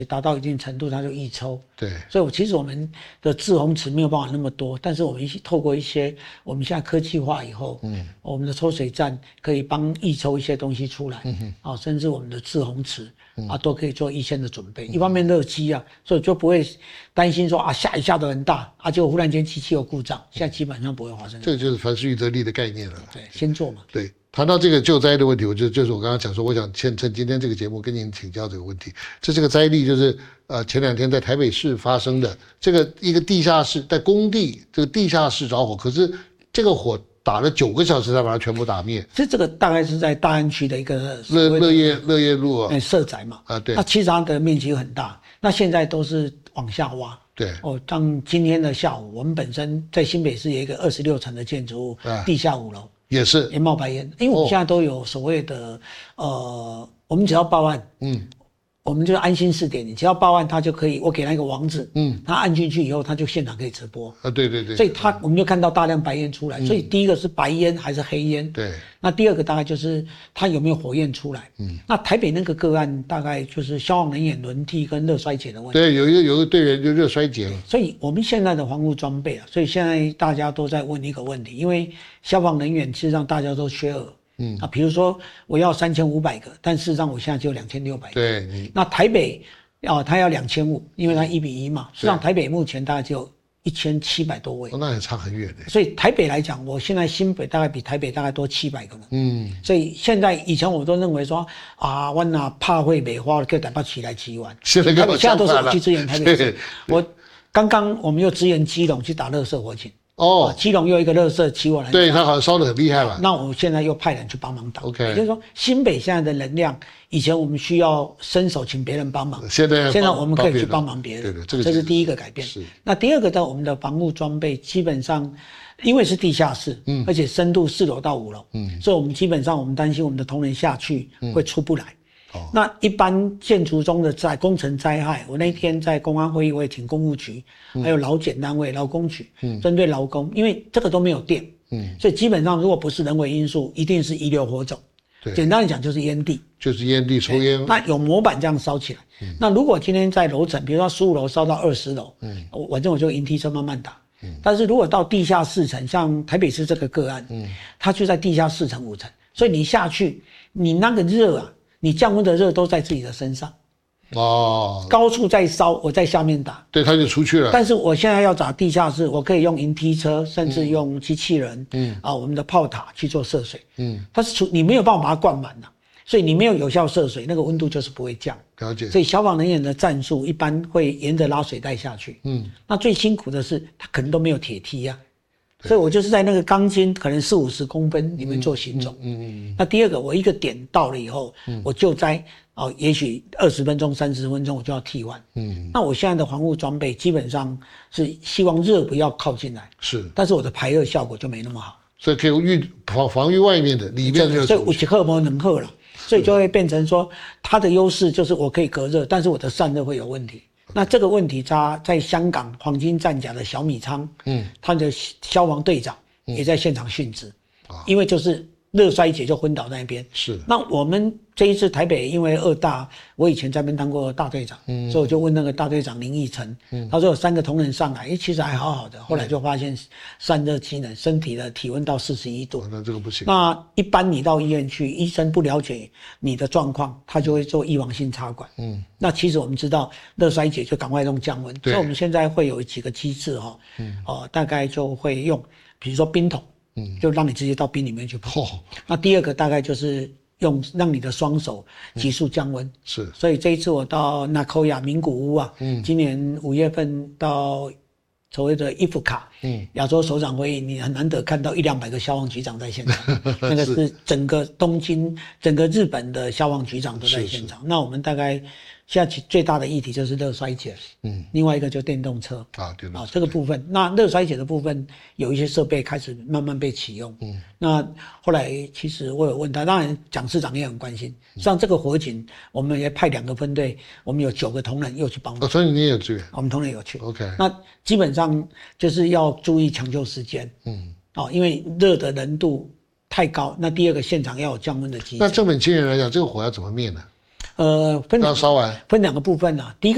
达到一定程度，它就易抽。 对， 所以其实我们的制红池没有办法那么多，但是我们透过一些我们现在科技化以后，我们的抽水站可以帮易抽一些东西出来，甚至我们的制红池都可以做预先的准备。一方面热机啊，所以就不会担心说下雨下得很大结果忽然间机器有故障，现在基本上不会发生。 这个就是凡事预则立的概念了。 对，先做嘛。 对。谈到这个救灾的问题，就是我刚刚讲说，我想趁今天这个节目跟您请教这个问题。这个灾例就是前2天在台北市发生的这个一个地下室，在工地这个地下室着火，可是这个火打了9个小时才把它全部打灭。 这个大概是在大安区的一个乐业路社宅嘛对。 那其实它的面积很大，那现在都是往下挖。 对当今天的下午，我们本身在新北市有一个26层的建筑物，地下5楼。也冒白烟，因为我们现在都有所谓的我们只要报案，我们就安心试点，你只要报案，他就可以，我给他一个网址，他按进去以后，他就现场可以直播对， 所以我们就看到大量白烟出来，所以第一个是白烟还是黑烟， 对， 那第二个大概就是它有没有火焰出来，那台北那个个案大概就是消防人员轮替跟热衰竭的问题， 对，有一个队员就热衰竭了， 所以我们现在的防护装备所以现在大家都在问一个问题，因为消防人员事实上大家都缺额。比如说我要3500个，但事实上我现在只有2600个。 对， 那台北他要2500，因为他1:1嘛。事实上台北目前大概只有1700多位。 那也差很远的。 所以台北来讲，我现在新北大概比台北大概多700个人。所以现在以前我都认为说我哪怕会美化可以台北起来支援。现在都是我去支援台北市。我刚刚我们又支援基隆去打垃圾火警。基隆又一个垃圾起火来， 对，他好像烧得很厉害吧？ 那我现在又派人去帮忙打。 OK， 也就是说，新北现在的能量，以前我们需要伸手请别人帮忙，现在我们可以去帮忙别人。对，这是第一个改变。那第二个呢，我们的防护装备基本上，因为是地下室，而且深度4楼到5楼，所以我们基本上我们担心我们的同仁下去会出不来。那一般建筑中的工程灾害，我那天在公安会议，我也请公务局，还有劳检单位、劳工局，针对劳工，因为这个都没有电，所以基本上如果不是人为因素，一定是遗留火种。简单的讲就是烟蒂， 抽烟。 那有模板这样烧起来。那如果今天在楼层，比如说15楼烧到20楼，反正我就引梯车慢慢打。但是如果到地下4层，像台北市这个个案，它就在地下4层5层，所以你下去，你那个热你降温的热都在自己的身上，高处在烧，我在下面打， 对，它就出去了。 但是我现在要打地下室，我可以用引梯车，甚至用机器人，我们的炮塔去做涉水，它是你没有办法把它灌满所以你没有有效涉水，那个温度就是不会降。 了解。 所以消防人员的战术一般会沿着拉水带下去，那最辛苦的是他可能都没有铁梯所以我就是在那个钢筋可能40-50公分里面做行走。那第二个，我一个点到了以后，我救灾也许20分钟、30分钟我就要替换。那我现在的防护装备基本上是希望热不要靠进来，但是我的排热效果就没那么好， 所以可以防御外面的，里面就所以有几赫能赫了，所以就会变成说它的优势就是我可以隔热，但是我的散热会有问题。那这个问题，他在香港黄金战甲的小米仓，他的消防队长也在现场殉职，因为就是热衰竭就昏倒那边。那我们这一次台北因为2大，我以前在那边当过大队长，所以我就问那个大队长林义成，他说有3个同仁上来，其实还好好的，后来就发现散热机能，身体的体温到41度， 那这个不行。 那一般你到医院去，医生不了解你的状况，他就会做预防性插管。那其实我们知道热衰竭就赶快用降温，所以我们现在会有几个机制大概就会用，比如说冰桶，就让你直接到冰里面去泡。那第二个大概就是让你的双手急速降温。所以这一次我到那科亚名古屋今年5月份到所谓的伊夫卡，亚洲首长会议，你很难得看到100-200个消防局长在现场，那个是整个东京、整个日本的消防局长都在现场。那我们大概现在最大的议题就是热衰竭，另外一个就电动车这个部分。那热衰竭的部分有一些设备开始慢慢被启用，那后来其实我有问他，当然蒋市长也很关心。像这个火警，我们也派2个分队，我们有9个同仁又去帮忙。 所以你也有支援？ 我们同仁有去。 OK， 那基本上就是要注意抢救时间，因为热的浓度太高。那第二个，现场要有降温的机制。 那正本清源来讲，这个火要怎么灭呢？ 分要烧完， 分2个部分第一个。